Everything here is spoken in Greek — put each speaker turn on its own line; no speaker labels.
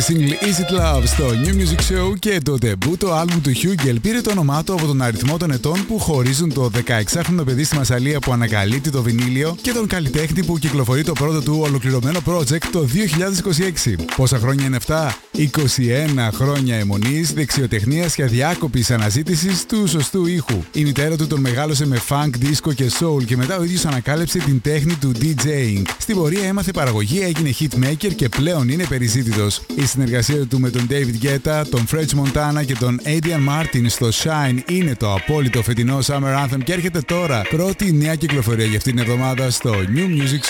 Single Is It Love στο New Music Show και το ντεμπούτο άλμπουμ του Hugel πήρε το όνομά του από τον αριθμό των ετών που χωρίζουν το 16χρονο παιδί στη Μασσαλία που ανακαλύπτει το βινίλιο και τον καλλιτέχνη που κυκλοφορεί το πρώτο του ολοκληρωμένο project το 2026. Πόσα χρόνια είναι αυτά? 21 χρόνια αιμονής, δεξιοτεχνίας και αδιάκοπης αναζήτησης του σωστού ήχου. Η μητέρα του τον μεγάλωσε με funk, disco και soul και μετά ο ίδιος ανακάλυψε την τέχνη του DJing. Στην πορεία έμαθε παραγωγή, έγινε hitmaker και πλέον είναι περιζήτητος. Η συνεργασία του με τον David Guetta, τον French Montana και τον Adrian Martin στο Shine είναι το απόλυτο φετινό Summer Anthem και έρχεται τώρα πρώτη νέα κυκλοφορία για αυτή την εβδομάδα στο New Music